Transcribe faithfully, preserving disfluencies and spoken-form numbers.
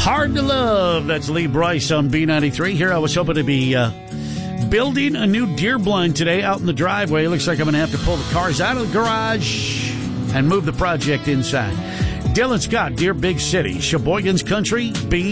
Hard to Love. That's Lee Bryce on B ninety-three. Here I was hoping to be uh, building a new deer blind today out in the driveway. Looks like I'm going to have to pull the cars out of the garage and move the project inside. Dylan Scott, Deer Big City, Sheboygan's Country, B